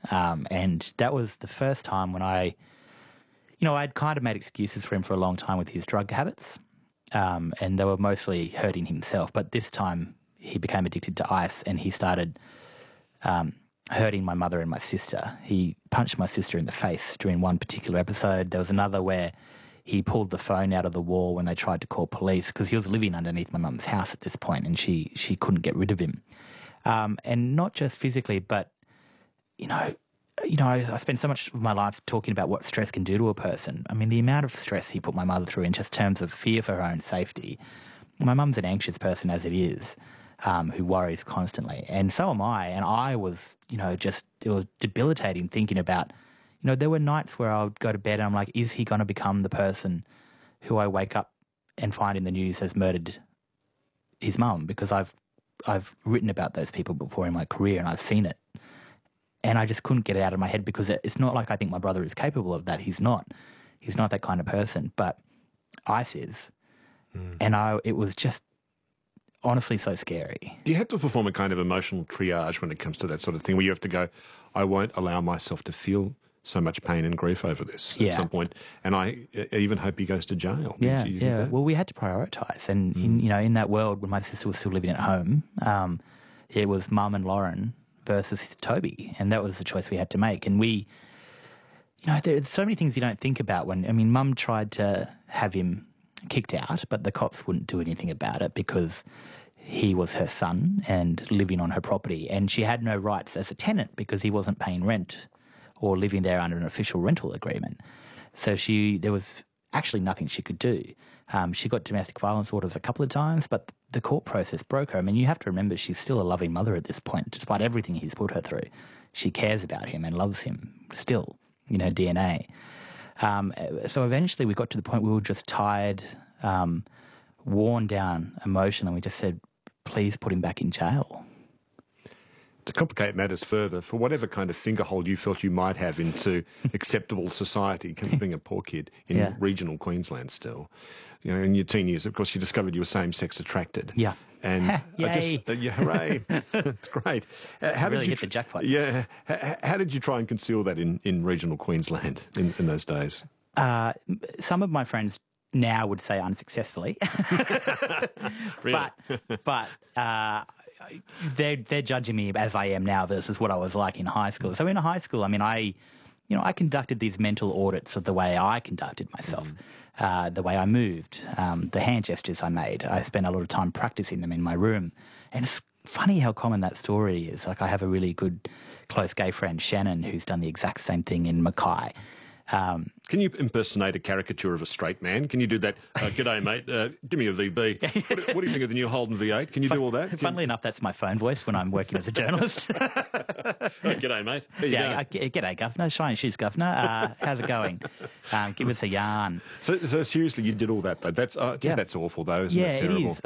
And that was the first time when I'd kind of made excuses for him for a long time with his drug habits, and they were mostly hurting himself. But this time he became addicted to ice, and he started hurting my mother and my sister. He punched my sister in the face during one particular episode. There was another where he pulled the phone out of the wall when they tried to call police, because he was living underneath my mum's house at this point, and she couldn't get rid of him. And not just physically, but, I spend so much of my life talking about what stress can do to a person. I mean, the amount of stress he put my mother through in just terms of fear for her own safety. My mum's an anxious person as it is, who worries constantly. And so am I. And I was, it was debilitating thinking about, there were nights where I would go to bed and I'm like, is he going to become the person who I wake up and find in the news has murdered his mum? Because I've written about those people before in my career and I've seen it. And I just couldn't get it out of my head, because it's not like I think my brother is capable of that. He's not. He's not that kind of person. But Ice is. And it was just honestly so scary. Do you have to perform a kind of emotional triage when it comes to that sort of thing, where you have to go, I won't allow myself to feel so much pain and grief over this at some point, and I even hope he goes to jail? Yeah. Well, we had to prioritise, and in that world, when my sister was still living at home, it was Mum and Lauren versus Toby, and that was the choice we had to make. And we, there's so many things you don't think about when, Mum tried to have him kicked out, but the cops wouldn't do anything about it because he was her son and living on her property, and she had no rights as a tenant because he wasn't paying rent or living there under an official rental agreement. So there was actually nothing she could do. She got domestic violence orders a couple of times, but the court process broke her. I mean, you have to remember she's still a loving mother at this point, despite everything he's put her through. She cares about him and loves him still, in her DNA. So eventually we got to the point where we were just tired, worn down emotionally, and we just said, please put him back in jail. To complicate matters further, for whatever kind of fingerhold you felt you might have into acceptable society, being a poor kid in regional Queensland still, in your teen years, of course, you discovered you were same-sex attracted. Yeah. And Yay. Hooray. It's great. How really did you hit the jackpot. Yeah. How did you try and conceal that in regional Queensland in those days? Some of my friends now would say unsuccessfully. Really? But they're judging me as I am now versus what I was like in high school. So in high school, I conducted these mental audits of the way I conducted myself, the way I moved, the hand gestures I made. I spent a lot of time practicing them in my room. And it's funny how common that story is. Like, I have a really good, close gay friend, Shannon, who's done the exact same thing in Mackay. Can you impersonate a caricature of a straight man? Can you do that? G'day, mate. Give me a VB. What do you think of the new Holden V8? Can you do all that? Funnily enough, that's my phone voice when I'm working as a journalist. G'day, mate. G'day, Governor. Shiny shoes, Governor. How's it going? Give us a yarn. So seriously, you did all that, though? That's awful, though, isn't it? Terrible? It is.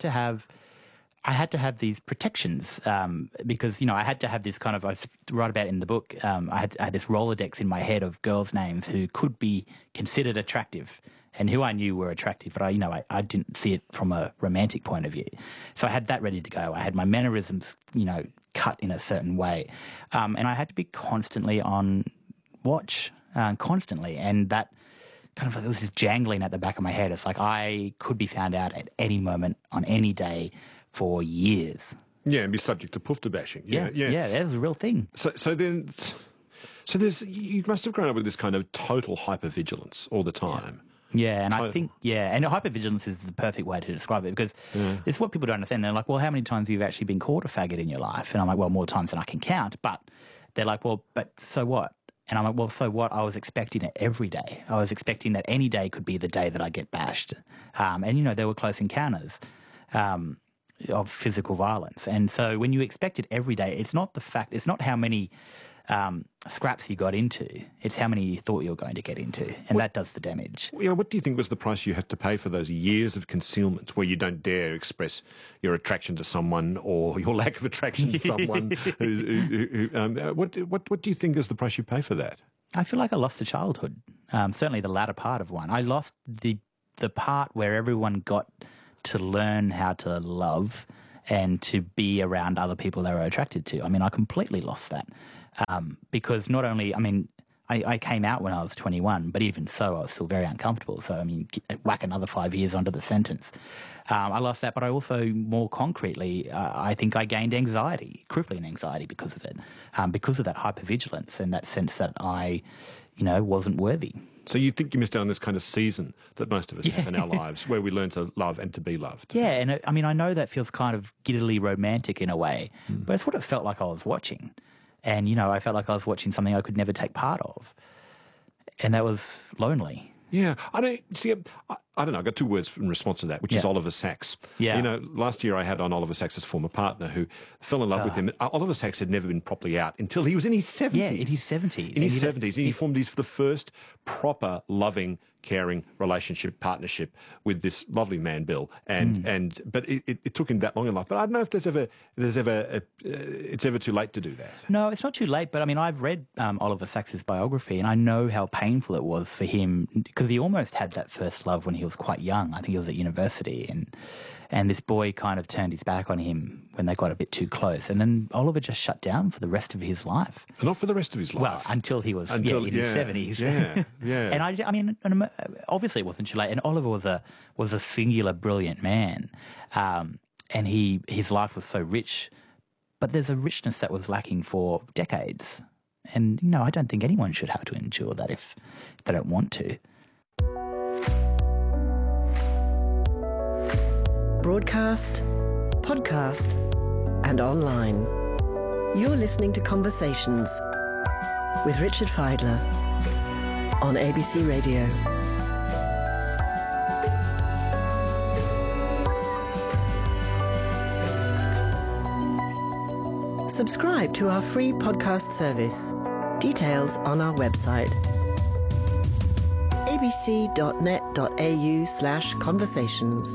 I had to have these protections because, I had to have this kind of, I write about it in the book, I had this Rolodex in my head of girls' names who could be considered attractive and who I knew were attractive, but I didn't see it from a romantic point of view. So I had that ready to go. I had my mannerisms, cut in a certain way. And I had to be constantly on watch, constantly. And that kind of, there was this jangling at the back of my head. It's like I could be found out at any moment on any day for years. Yeah, and be subject to poofter bashing. Yeah, that was a real thing. So there's, you must have grown up with this kind of total hypervigilance all the time. Yeah, and I think, and hypervigilance is the perfect way to describe it, because it's what people don't understand. They're like, well, how many times have you actually been called a faggot in your life? And I'm like, well, more times than I can count. But they're like, well, but so what? And I'm like, well, so what? I was expecting it every day. I was expecting that any day could be the day that I get bashed. And, there were close encounters of physical violence. And so when you expect it every day, it's not how many scraps you got into, it's how many you thought you were going to get into, and that does the damage. What do you think was the price you have to pay for those years of concealment where you don't dare express your attraction to someone or your lack of attraction to someone? What do you think is the price you pay for that? I feel like I lost a childhood, certainly the latter part of one. I lost the part where everyone got to learn how to love and to be around other people they were attracted to. I completely lost that. Because not only, I mean, I came out when I was 21, but even so, I was still very uncomfortable. So, I mean, whack another 5 years onto the sentence. I lost that, but I also, more concretely, I think I gained anxiety, crippling anxiety because of it, because of that hypervigilance and that sense that I, wasn't worthy. So you think you missed out on this kind of season that most of us have in our lives, where we learn to love and to be loved? Yeah, and I mean, I know that feels kind of giddily romantic in a way, but it's what it felt like I was watching. And, I felt like I was watching something I could never take part of. And that was lonely. Yeah, I don't know. I got two words in response to that, which is Oliver Sacks. Yeah. Last year I had on Oliver Sacks' former partner who fell in love with him. Oliver Sacks had never been properly out until he was in his 70s. Yeah, in his 70s. In his 70s. And he formed the first proper, loving, caring relationship, partnership with this lovely man, Bill. But it took him that long in life. But I don't know if it's ever too late to do that. No, it's not too late. But I mean, I've read Oliver Sacks' biography, and I know how painful it was for him because he almost had that first love when he was quite young. I think he was at university, and this boy kind of turned his back on him when they got a bit too close. And then Oliver just shut down for the rest of his life. Not for the rest of his life. Well, until he was in his 70s. Yeah, yeah. And I mean, obviously it wasn't too late. And Oliver was a singular, brilliant man. And his life was so rich. But there's a richness that was lacking for decades. And, I don't think anyone should have to endure that if they don't want to. Broadcast, podcast, and online. You're listening to Conversations with Richard Fidler on ABC Radio. Subscribe to our free podcast service. Details on our website. abc.net.au/conversations.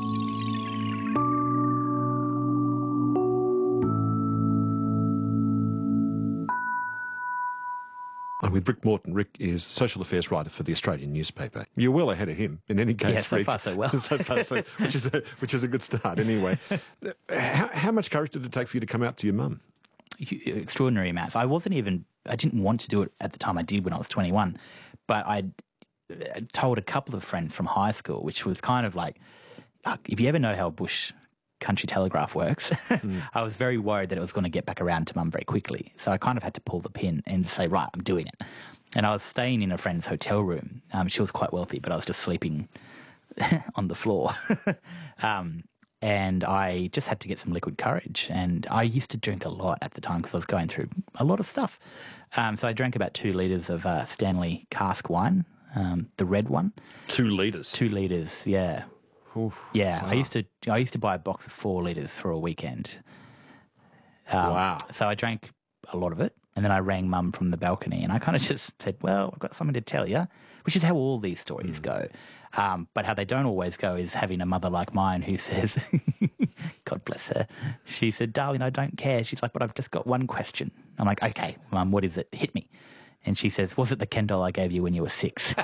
I'm with Rick Morton. Rick is social affairs writer for the Australian newspaper. You're well ahead of him in any case. Yeah, so Rick. far so well. So far, which is a good start anyway. How much courage did it take for you to come out to your mum? Extraordinary amounts. I didn't want to do it at the time. I did when I was 21, but I told a couple of friends from high school, which was kind of like, if you ever know how Bush Country Telegraph works, I was very worried that it was going to get back around to mum very quickly. So I kind of had to pull the pin and say, right, I'm doing it. And I was staying in a friend's hotel room. She was quite wealthy, but I was just sleeping on the floor. And I just had to get some liquid courage. And I used to drink a lot at the time because I was going through a lot of stuff. So I drank about 2 litres of Stanley cask wine, the red one. 2 litres? 2 litres, yeah. Oof, yeah, wow. I used to buy a box of 4 litres for a weekend. Wow. So I drank a lot of it. And then I rang mum from the balcony and I kind of just said, well, I've got something to tell you, which is how all these stories go. But how they don't always go is having a mother like mine who says, God bless her, she said, darling, I don't care. She's like, but I've just got one question. I'm like, okay, mum, what is it? Hit me. And she says, was it the Ken doll I gave you when you were 6?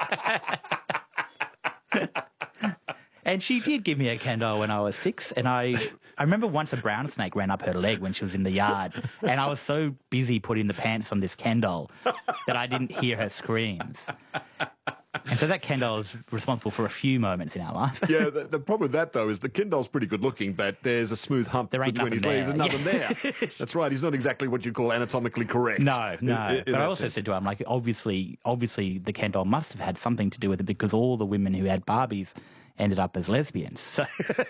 And she did give me a Ken doll when I was 6. And I remember once a brown snake ran up her leg when she was in the yard. And I was so busy putting the pants on this Ken doll that I didn't hear her screams. And so that Ken doll is responsible for a few moments in our life. Yeah, the problem with that, though, is the Ken doll's pretty good looking, but there's a smooth hump between his legs. There's nothing there. That's right. He's not exactly what you'd call anatomically correct. No. But I also said to him, like, obviously the Ken doll must have had something to do with it because all the women who had Barbies ended up as lesbians. So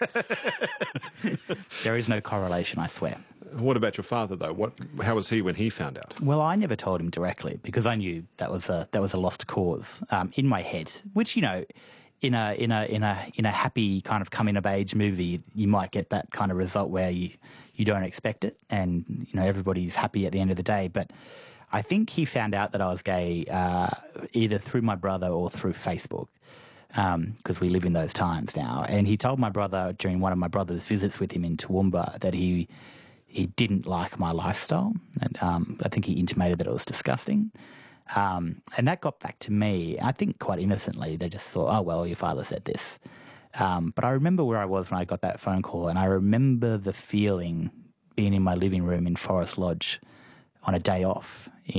there is no correlation, I swear. What about your father, though? How was he when he found out? Well, I never told him directly because I knew that was a lost cause in my head. Which, in a happy kind of coming of age movie, you might get that kind of result where you don't expect it, and everybody's happy at the end of the day. But I think he found out that I was gay either through my brother or through Facebook. Because we live in those times now. And he told my brother during one of my brother's visits with him in Toowoomba that he didn't like my lifestyle. And I think he intimated that it was disgusting. And that got back to me, I think quite innocently. They just thought, oh, well, your father said this. But I remember where I was when I got that phone call, and I remember the feeling being in my living room in Forest Lodge on a day off